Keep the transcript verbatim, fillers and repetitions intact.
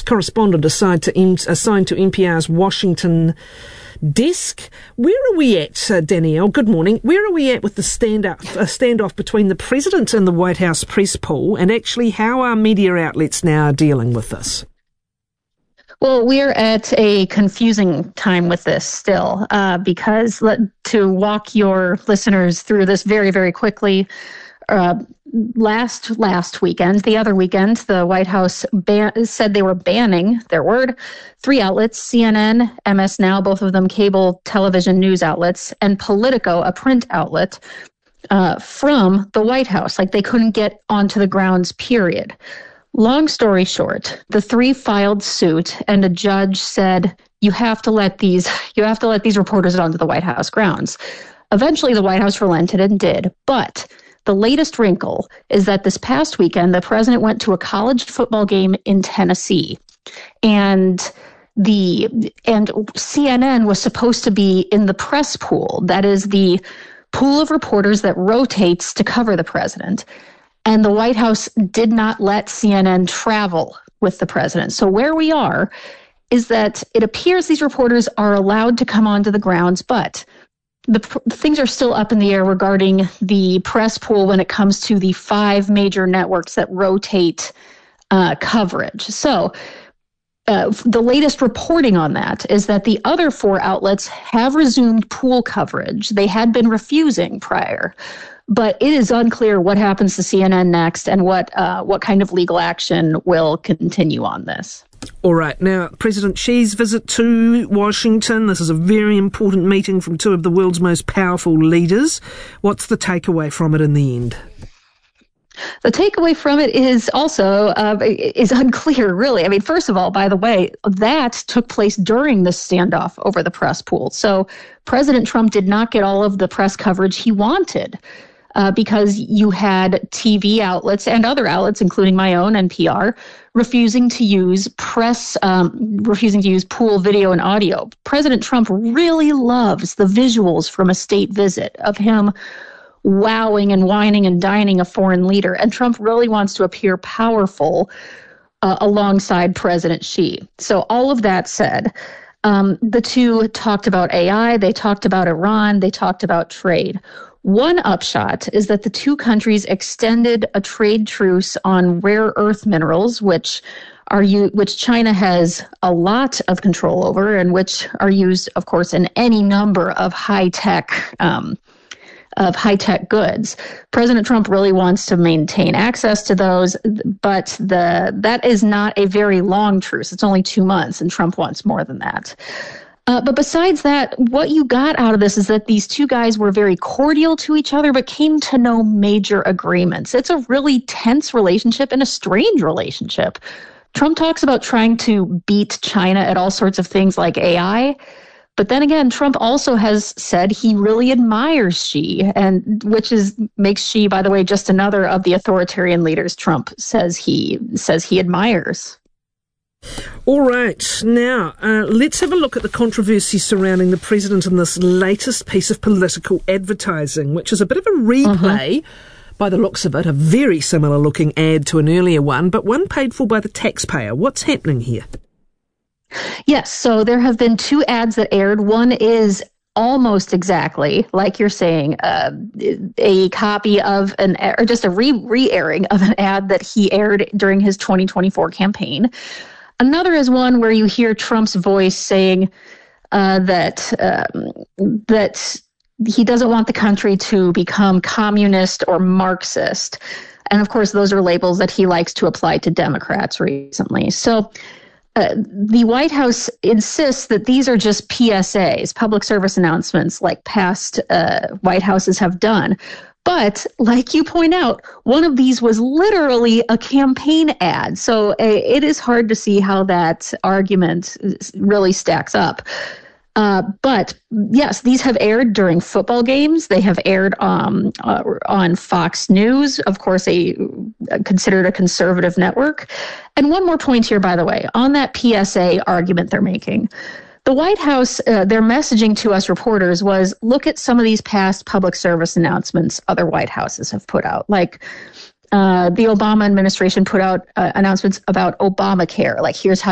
correspondent assigned to, M- assigned to N P R's Washington desk. Where are we at, uh, Danielle? Good morning. Where are we at with the stand-up, uh, standoff between the President and the White House press pool, and actually how are media outlets now dealing with this? Well, we're at a confusing time with this still, uh, because let, to walk your listeners through this very, very quickly, uh, last last weekend, the other weekend, the White House ban- said they were banning, their word, three outlets, C N N, M S Now, both of them cable television news outlets, and Politico, a print outlet, uh, from the White House. Like they couldn't get onto the grounds, period. Long story short, the three filed suit, and a judge said, you have to let these, you have to let these reporters onto the White House grounds. Eventually, the White House relented and did. But the latest wrinkle is that this past weekend, the president went to a college football game in Tennessee, and the and C N N was supposed to be in the press pool. That is the pool of reporters that rotates to cover the president. And the White House did not let C N N travel with the president. So where we are is that it appears these reporters are allowed to come onto the grounds, but the pr- things are still up in the air regarding the press pool when it comes to the five major networks that rotate uh, coverage. So uh, the latest reporting on that is that the other four outlets have resumed pool coverage. They had been refusing prior. But it is unclear what happens to C N N next and what uh, what kind of legal action will continue on this. All right. Now, President Xi's visit to Washington, this is a very important meeting from two of the world's most powerful leaders. What's the takeaway from it in the end? The takeaway from it is also uh, is unclear, really. I mean, first of all, by the way, that took place during the standoff over the press pool. So President Trump did not get all of the press coverage he wanted. Uh, because you had T V outlets and other outlets, including my own N P R, refusing to use press, um, refusing to use pool video and audio. President Trump really loves the visuals from a state visit of him wowing and whining and dining a foreign leader. And Trump really wants to appear powerful uh, alongside President Xi. So all of that said, um, the two talked about A I, they talked about Iran, they talked about trade. One upshot is that the two countries extended a trade truce on rare earth minerals, which are u- which China has a lot of control over, and which are used, of course, in any number of high tech um, of high tech goods. President Trump really wants to maintain access to those, but the that is not a very long truce. It's only two months, and Trump wants more than that. Uh, but besides that, what you got out of this is that these two guys were very cordial to each other, but came to no major agreements. It's a really tense relationship and a strange relationship. Trump talks about trying to beat China at all sorts of things like A I. But then again, Trump also has said he really admires Xi, and which is makes Xi, by the way, just another of the authoritarian leaders Trump says he says he admires. All right. Now, uh, let's have a look at the controversy surrounding the president and this latest piece of political advertising, which is a bit of a replay, uh-huh. by the looks of it, a very similar looking ad to an earlier one, but one paid for by the taxpayer. What's happening here? Yes. So there have been two ads that aired. One is almost exactly, like you're saying, uh, a copy of an, or just a re- re-airing of an ad that he aired during his twenty twenty-four campaign. Another is one where you hear Trump's voice saying uh, that um, that he doesn't want the country to become communist or Marxist. And of course, those are labels that he likes to apply to Democrats recently. So uh, the White House insists that these are just P S As, public service announcements, like past uh, White Houses have done. But like you point out, one of these was literally a campaign ad. So uh, it is hard to see how that argument really stacks up. Uh, but yes, these have aired during football games. They have aired um, uh, on Fox News, of course, a considered a conservative network. And one more point here, by the way, on that P S A argument they're making. The White House, uh, their messaging to us reporters was, look at some of these past public service announcements other White Houses have put out. Like uh, the Obama administration put out uh, announcements about Obamacare, like here's how